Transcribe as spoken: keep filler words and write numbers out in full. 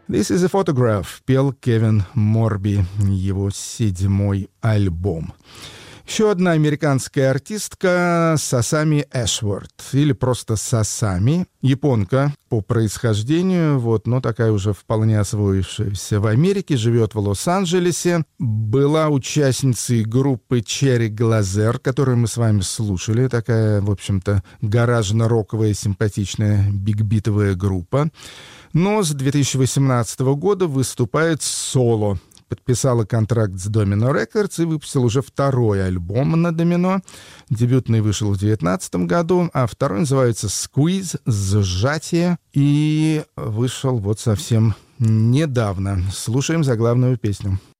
This is a photograph, пел Кевин Морби, его седьмой альбом. Еще одна американская артистка Сасами Эшворт, или просто Сасами, японка по происхождению, вот, но такая уже вполне освоившаяся в Америке, живет в Лос-Анджелесе, была участницей группы Cherry Glazerr, которую мы с вами слушали, такая, в общем-то, гаражно-роковая, симпатичная бигбитовая группа, но с две тысячи восемнадцатого года выступает соло. Подписала контракт с Domino Records и выпустила уже второй альбом на Domino. Дебютный вышел в две тысячи девятнадцатом году, а второй называется «Squeeze», «Сжатие», и вышел вот совсем недавно. Слушаем заглавную песню.